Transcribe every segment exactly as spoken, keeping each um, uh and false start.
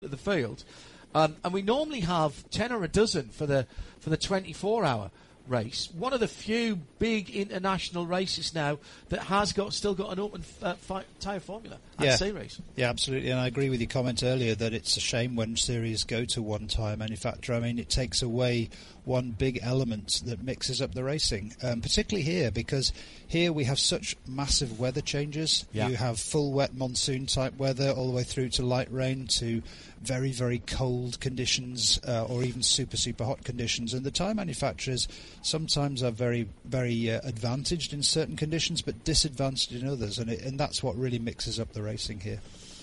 the field, um, and we normally have ten or a dozen for the for the twenty-four hour race. One of the few big international races now that has got still got an open uh, fi- tyre formula and yeah. series. Yeah, absolutely, and I agree with your comment earlier that it's a shame when series go to one tyre manufacturer. I mean, it takes away one big element that mixes up the racing, um, particularly here, because here we have such massive weather changes. Yeah. You have full wet monsoon type weather all the way through to light rain to very, very cold conditions uh, or even super, super hot conditions. And the tyre manufacturers sometimes are very, very uh, advantaged in certain conditions but disadvantaged in others, and, it, and that's what really mixes up the racing here.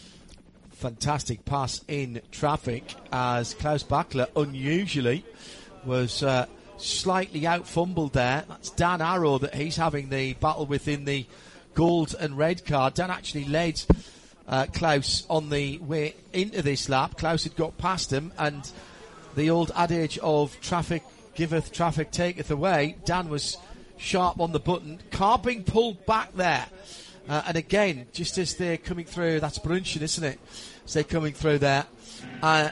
Fantastic pass in traffic as Klaus Bachler unusually was uh, slightly out-fumbled there. That's Dan Arrow that he's having the battle with in the gold and red car. Dan actually led uh, Klaus on the way into this lap. Klaus had got past him, and the old adage of traffic giveth, traffic taketh away. Dan was sharp on the button. Car being pulled back there. Uh, and again, just as they're coming through, that's Brunchen, isn't it? As they're coming through there. Uh,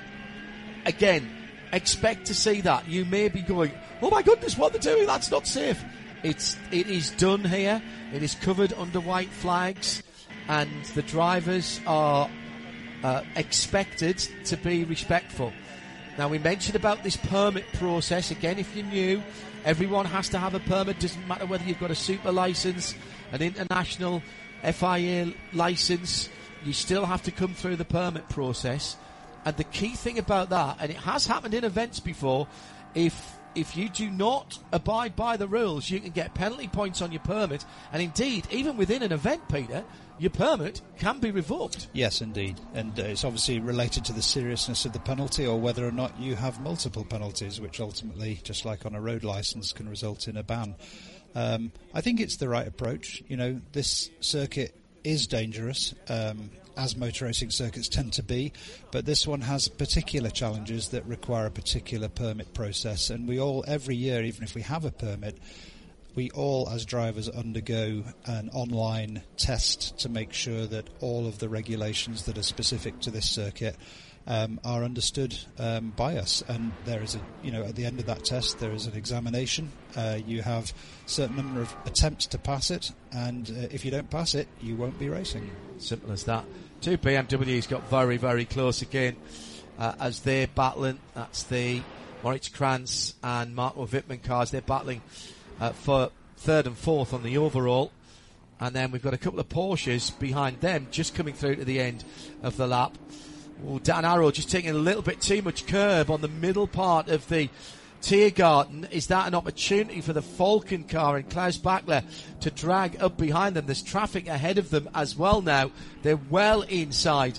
again, expect to see that. You may be going, oh my goodness, what they're doing, that's not safe. It's, it is done here. It is covered under white flags, and the drivers are uh, expected to be respectful. Now, we mentioned about this permit process. Again, if you're new, everyone has to have a permit. Doesn't matter whether you've got a super license, an international F I A license, you still have to come through the permit process. And the key thing about that, and it has happened in events before, if if you do not abide by the rules, you can get penalty points on your permit. And indeed, even within an event, Peter, your permit can be revoked. Yes, indeed. And uh, it's obviously related to the seriousness of the penalty or whether or not you have multiple penalties, which ultimately, just like on a road licence, can result in a ban. Um, I think it's the right approach. You know, this circuit is dangerous, um, as motor racing circuits tend to be, but this one has particular challenges that require a particular permit process, and we all, every year, even if we have a permit, we all as drivers undergo an online test to make sure that all of the regulations that are specific to this circuit um, are understood um, by us. And there is a, you know, at the end of that test, there is an examination. Uh, you have a certain number of attempts to pass it, and uh, if you don't pass it, you won't be racing. Simple as that. Two B M Ws got very, very close again uh, as they're battling. That's the Moritz Kranz and Marco Wittmann cars. They're battling uh, for third and fourth on the overall. And then we've got a couple of Porsches behind them just coming through to the end of the lap. Oh, Dan Arrow just taking a little bit too much curb on the middle part of the Tiergarten. Is that an opportunity for the Falcon car and Klaus Bachler to drag up behind them? There's traffic ahead of them as well now. They're well inside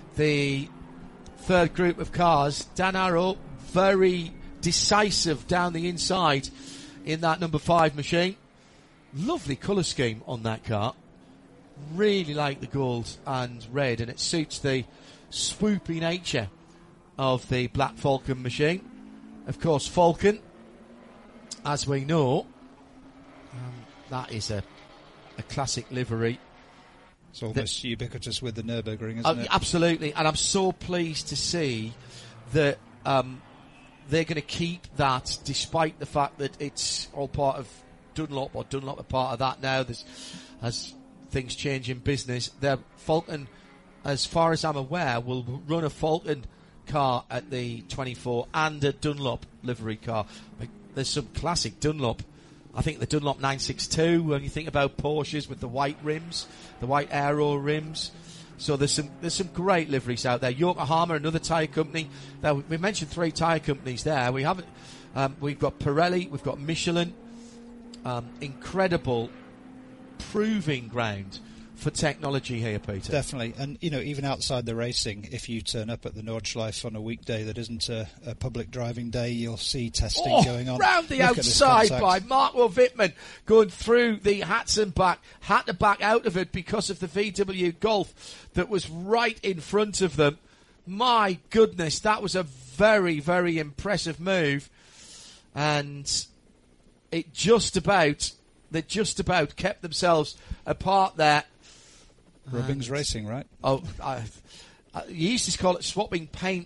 the third group of cars. Dan Arrow very decisive down the inside in that number five machine. Lovely colour scheme on that car. Really like the gold and red, and it suits the swoopy nature of the Black Falcon machine. Of course, Falcon, as we know, um, that is a, a classic livery. It's almost that, ubiquitous with the Nürburgring, isn't uh, it? Absolutely, and I'm so pleased to see that um, they're going to keep that, despite the fact that it's all part of Dunlop, or Dunlop are part of that now. There's, as things change in business, their Falcon, as far as I'm aware, will run a Falcon car at the twenty-four and a Dunlop livery car. There's some classic Dunlop. I think the Dunlop nine sixty-two, when you think about Porsches with the white rims, the white aero rims. So there's some there's some great liveries out there. Yokohama, another tyre company. Now, we mentioned three tyre companies there. We haven't. Um, we've got Pirelli, we've got Michelin. Um, incredible proving ground for technology here, Peter. Definitely. And, you know, even outside the racing, if you turn up at the Nordschleife on a weekday that isn't a, a public driving day, you'll see testing oh, going on. Round the Look outside by Marco Wittmann, going through the hats and back, had to back out of it because of the V W Golf that was right in front of them. My goodness, that was a very, very impressive move. And it just about, they just about kept themselves apart there. Rubbings Racing, right? Oh, I, Uh, you used to call it swapping paint